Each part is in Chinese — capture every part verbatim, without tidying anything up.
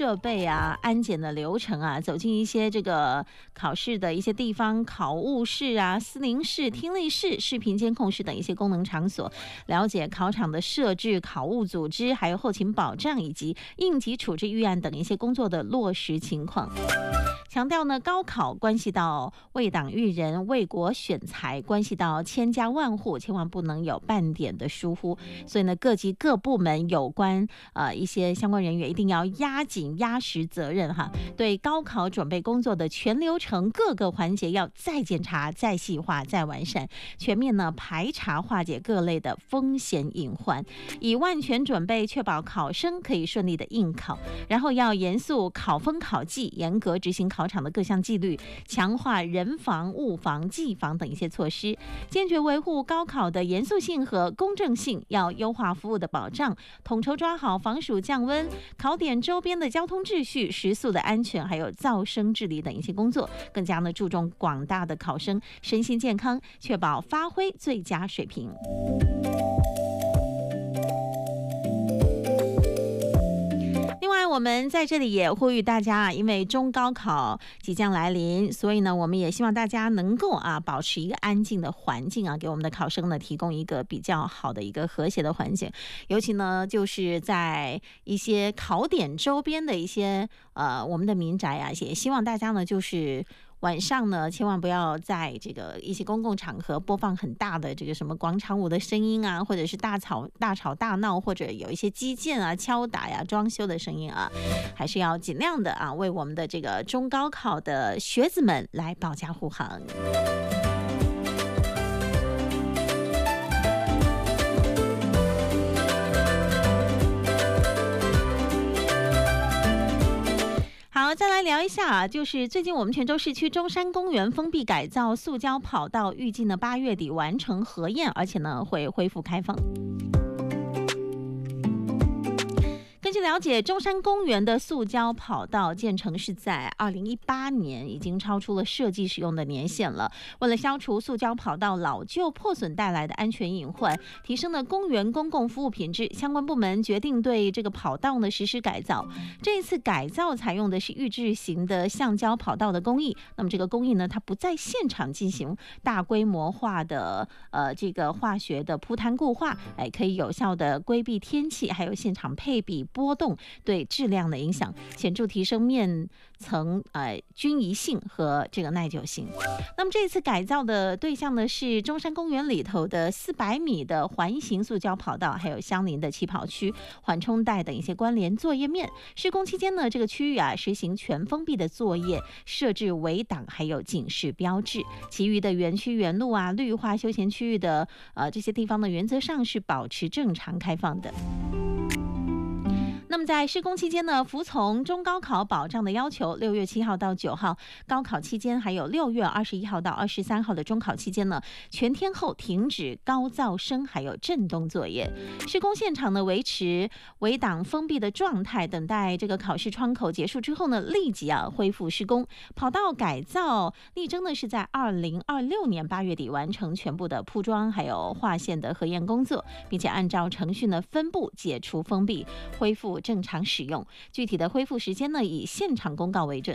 设备啊、安检的流程啊，走进一些这个考试的一些地方，考务室啊、司聆室、听力室、视频监控室等一些功能场所，了解考场的设置、考务组织，还有后勤保障以及应急处置预案等一些工作的落实情况。强调呢，高考关系到为党育人、为国选才，关系到千家万户，千万不能有半点的疏忽。所以呢，各级各部门有关呃一些相关人员一定要压紧压实责任哈，对高考准备工作的全流程各个环节要再检查、再细化、再完善，全面呢排查化解各类的风险隐患，以万全准备，确保考生可以顺利的应考。然后要严肃考风考纪，严格执行考场的各项纪律，强化人防、物防、技防等一些措施，坚决维护高考的严肃性和公正性，要优化服务的保障，统筹抓好防暑降温、考点周边的交通秩序、食宿的安全，还有噪声治理等一些工作，更加呢注重广大的考生身心健康，确保发挥最佳水平。另外，我们在这里也呼吁大家啊，因为中高考即将来临，所以呢，我们也希望大家能够啊保持一个安静的环境啊，给我们的考生呢提供一个比较好的一个和谐的环境。尤其呢，就是在一些考点周边的一些呃我们的民宅啊，也希望大家呢就是晚上呢，千万不要在这个一些公共场合播放很大的这个什么广场舞的声音啊，或者是大吵大吵大闹，或者有一些基建啊、敲打呀、装修的声音啊，还是要尽量的啊，为我们的这个中高考的学子们来保驾护航。好，再来聊一下啊，就是最近我们泉州市区中山公园封闭改造塑胶跑道，预计呢八月底完成核验，而且呢会恢复开放。根据了解，中山公园的塑胶跑道建成是在二零一八年，已经超出了设计使用的年限了。为了消除塑胶跑道老旧破损带来的安全隐患，提升了公园公共服务品质，相关部门决定对这个跑道呢实施改造。这一次改造采用的是预制型的橡胶跑道的工艺。那么这个工艺呢，它不在现场进行大规模化的呃这个化学的铺摊固化，哎，可以有效的规避天气还有现场配比波动对质量的影响，显著提升面层呃均宜性和这个耐久性。那么这次改造的对象呢是中山公园里头的四百米的环形塑胶跑道，还有相邻的起跑区、缓冲带等一些关联作业面。施工期间呢，这个区域啊实行全封闭的作业，设置围挡还有警示标志。其余的园区园路啊、绿化休闲区域的呃这些地方呢，原则上是保持正常开放的。那么在施工期间呢，服从中高考保障的要求，六月七号到九号高考期间，还有六月二十一号到二十三号的中考期间呢，全天候停止高噪声还有震动作业。施工现场呢维持围挡封闭的状态，等待这个考试窗口结束之后呢，立即啊恢复施工。跑道改造力争呢是在二零二六年八月底完成全部的铺装还有划线的核验工作，并且按照程序呢分步解除封闭，恢复正常使用。具体的恢复时间呢，以现场公告为准。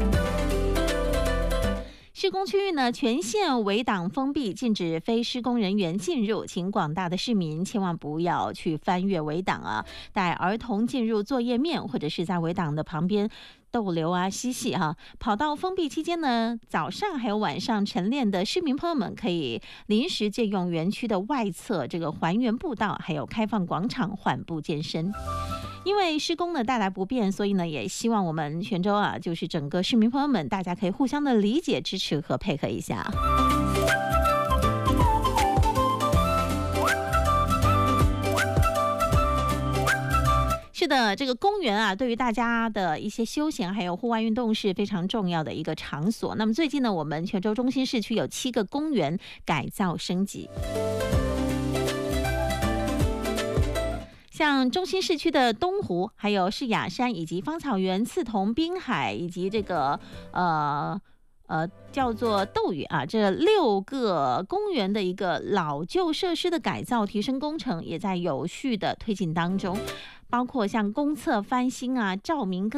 施工区域呢，全线围挡封闭，禁止非施工人员进入，请广大的市民千万不要去翻越围挡啊，带儿童进入作业面或者是在围挡的旁边逗留啊、嬉戏哈、啊。跑道封闭期间呢，早上还有晚上晨练的市民朋友们可以临时借用园区的外侧这个还原步道，还有开放广场缓步健身。因为施工呢带来不便，所以呢也希望我们泉州啊，就是整个市民朋友们，大家可以互相的理解、支持和配合一下。是的，这个公园啊，对于大家的一些休闲还有户外运动是非常重要的一个场所。那么最近呢，我们泉州中心市区有七个公园改造升级。像中心市区的东湖，还有是雅山，以及芳草园、刺桐、滨海，以及这个呃呃叫做斗屿啊，这六个公园的一个老旧设施的改造提升工程，也在有序的推进当中，包括像公厕翻新啊、照明更